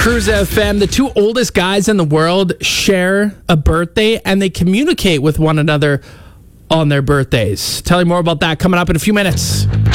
Cruise FM, the two oldest guys in the world share a birthday and they communicate with one another on their birthdays. Tell you more about that coming up in a few minutes.